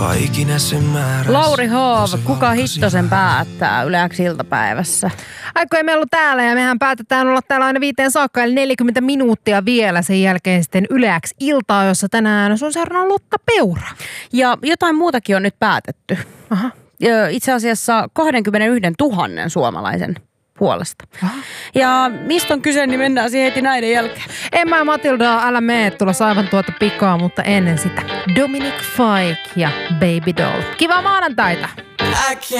Kuka ikinä sen määrä. Lauri Hoov, kuka hittosen päättää Yle X iltapäivässä? Aikoja meillä on täällä ja mehän päätetään olla täällä aina 5 saakka, eli 40 minuuttia vielä. Sen jälkeen sitten Yle X iltaa, jossa tänään sun seuraavana Lotta Peura. Ja jotain muutakin on nyt päätetty. Aha. Itse asiassa 21 000 suomalaisen puolesta. Aha. Ja mistä on kyse, niin mennään siihen heti näiden jälkeen. Emma ja Matilda, älä mene tulla aivan tuota pikaa, mutta ennen sitä Dominic Fike ja Baby Doll. Kivaa maanantaita!